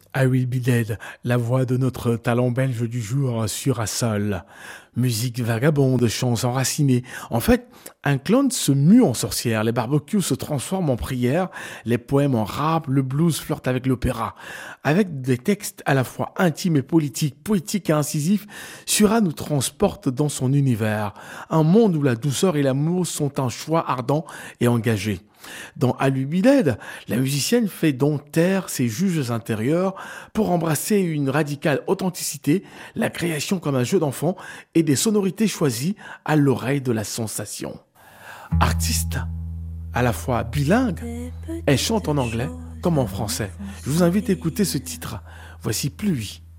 I Will Be Dead, la voix de notre talent belge du jour sur Assol. Musique vagabonde, chants enracinés. En fait, un clone se mue en sorcière, les barbecues se transforment en prière, les poèmes en rap, le blues flirte avec l'opéra. Avec des textes à la fois intimes et politiques, poétiques et incisifs, Sura nous transporte dans son univers. Un monde où la douceur et l'amour sont un choix ardent et engagé. Dans Alubided, la musicienne fait donc taire ses juges intérieurs pour embrasser une radicale authenticité, la création comme un jeu d'enfant et des sonorités choisies à l'oreille de la sensation. Artiste, à la fois bilingue, elle chante en anglais comme en français. Je vous invite à écouter ce titre. Voici Pluie.